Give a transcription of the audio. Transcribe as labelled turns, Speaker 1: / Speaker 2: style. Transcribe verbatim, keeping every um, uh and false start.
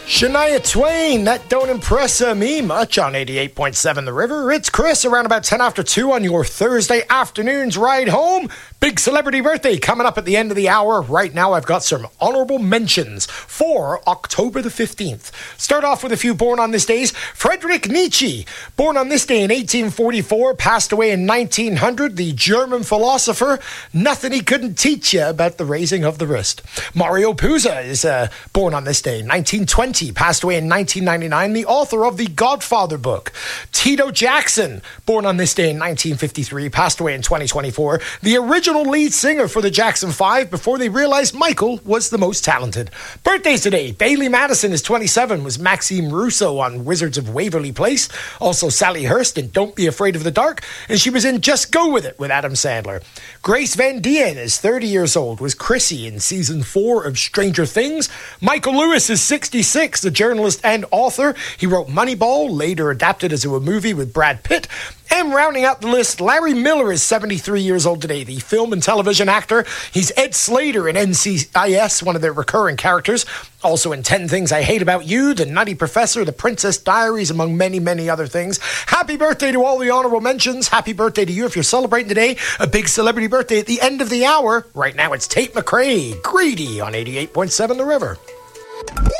Speaker 1: Shania Twain, that don't impress uh, me much on eighty-eight point seven The River. It's Chris around about ten after two on your Thursday afternoon's ride home. Big celebrity birthday coming up at the end of the hour. Right now I've got some honorable mentions for October the fifteenth. Start off with a few born on this days. Friedrich Nietzsche, born on this day in eighteen forty-four, passed away in nineteen hundred. The German philosopher, nothing he couldn't teach you about the raising of the wrist. Mario Puzo is uh, born on this day in nineteen twenty, passed away in nineteen ninety-nine. The author of the Godfather book. Tito Jackson, born on this day in nineteen fifty-three, passed away in twenty twenty-four. The original lead singer for the Jackson Five before they realized Michael was the most talented. Birthdays today. Bailey Madison is twenty-seven, was Maxime Rousseau on Wizards of Waverly Place. Also Sally Hurst in Don't Be Afraid of the Dark, and she was in Just Go With It with Adam Sandler. Grace Van Dien is thirty years old, was Chrissy in season four of Stranger Things. Michael Lewis is sixty-six, a journalist and author. He wrote Moneyball, later adapted as a movie with Brad Pitt. And rounding out the list, Larry Miller is seventy-three years old today, the film and television actor. He's Ed Slater in N C I S, one of their recurring characters. Also in ten Things I Hate About You, The Nutty Professor, The Princess Diaries, among many, many other things. Happy birthday to all the honorable mentions. Happy birthday to you if you're celebrating today. A big celebrity birthday at the end of the hour. Right now it's Tate McRae, Greedy on eighty-eight point seven The River.